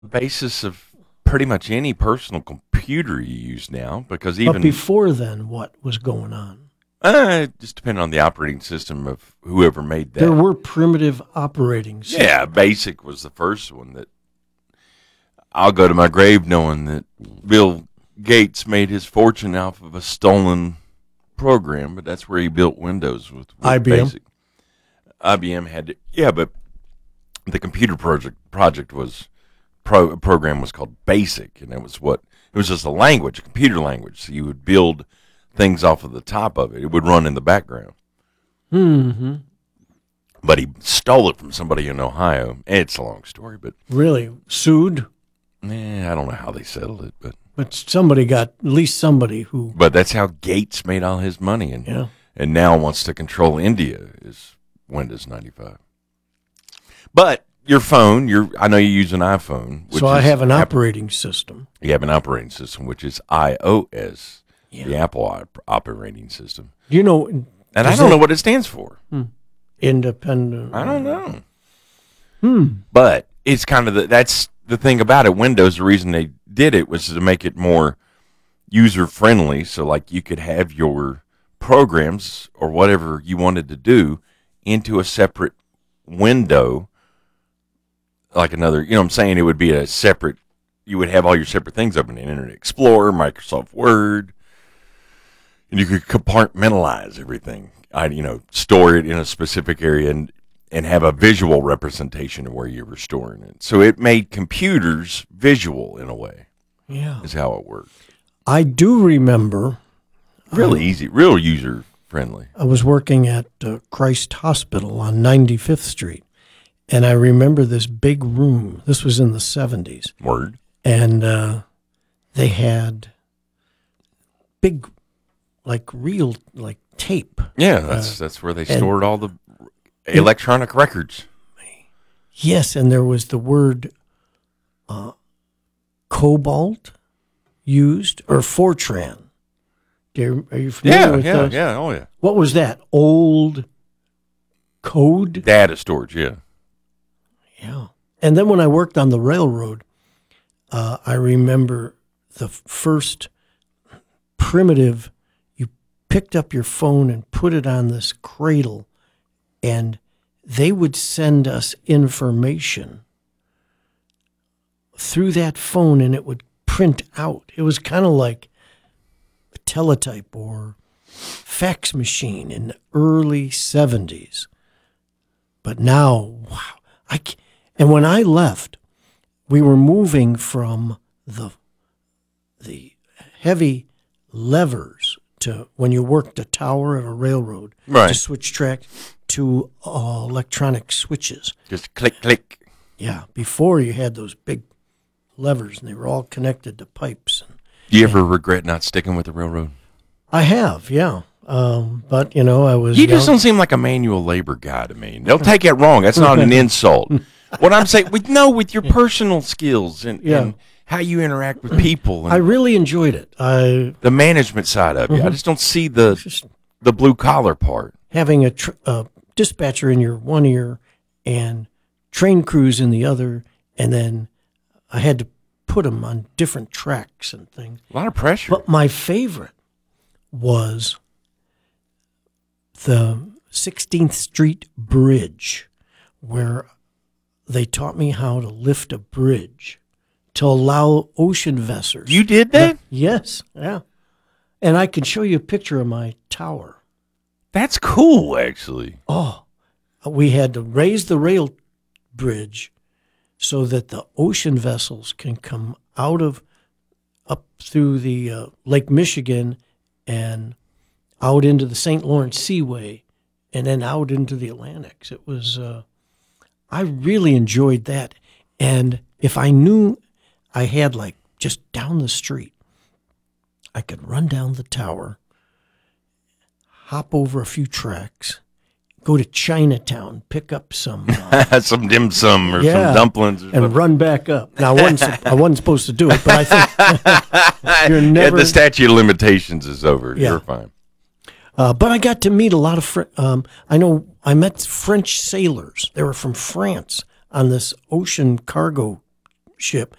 basis of pretty much any personal computer you use now, because But even before then, what was going on? it just depending on the operating system of whoever made There that. were primitive operating systems. Yeah, BASIC was the first one that I'll go to my grave knowing that Bill Gates made his fortune off of a stolen program, but that's where he built Windows with IBM. BASIC. IBM had to, yeah, but the computer project was program was called BASIC, and it was just a language, a computer language. So you would build things off of the top of it. It would run in the background. Mm-hmm. But he stole it from somebody in Ohio. It's a long story, but Really? Sued? I don't know how they settled it, But somebody got, at least somebody who, but that's how Gates made all his money, yeah. and now wants to control India is Windows 95. But your phone, I know you use an iPhone. So I have an operating system. You have an operating system, which is iOS, Yeah. the Apple operating system. You know, And I don't know what it stands for. independent. I don't know. But it's kind of that's the thing about it. Windows, the reason they did it was to make it more user friendly. So like you could have your programs or whatever you wanted to do into a separate window, like another, you know what I'm saying? It would be a separate, you would have all your separate things open in Internet Explorer, Microsoft Word, and you could compartmentalize everything. Store it in a specific area and have a visual representation of where you were storing it. So it made computers visual in a way, Yeah. is how it worked. I do remember Really easy, real user friendly. I was working at Christ Hospital on 95th Street, and I remember this big room. This was in the 70s. Word. And they had big, real tape. Yeah, that's where they stored all the electronic records. Yes, and there was the word cobalt used, or Fortran. Are you familiar with those? Yeah, oh yeah. What was that? Old code? Data storage, yeah. Yeah. And then when I worked on the railroad, I remember the first primitive, you picked up your phone and put it on this cradle, and they would send us information through that phone, and it would print out. It was kind of like a teletype or fax machine in the early 70s. But now, wow. And when I left, we were moving from the heavy levers to when you worked a tower of a railroad Right. to switch track to electronic switches. Just click, click. Yeah, before you had those big levers, and they were all connected to pipes. Do you ever regret not sticking with the railroad? I have, yeah. But, I was You just young. don't seem like a manual labor guy to me. Don't take it wrong. That's not an insult. What I'm saying, with your personal skills and how you interact with people I and really enjoyed it. the management side of you. I just don't see the blue collar part. Having a dispatcher in your one ear and train crews in the other, and then I had to put them on different tracks and things. A lot of pressure. But my favorite was the 16th Street Bridge, where they taught me how to lift a bridge to allow ocean vessels. You did that? Yes, yeah. And I can show you a picture of my tower. That's cool, actually. Oh, we had to raise the rail bridge so that the ocean vessels can come up through the Lake Michigan and out into the St. Lawrence Seaway and then out into the Atlantics. It was, I really enjoyed that. And if I knew I had just down the street, I could run down the tower, hop over a few tracks, go to Chinatown, pick up some Some dim sum or some dumplings or and something. run back up. Now, I wasn't supposed to do it, but I think you're never. the statute of limitations is over. Yeah. You're fine. But I got to meet a lot of. I met French sailors. They were from France on this ocean cargo ship.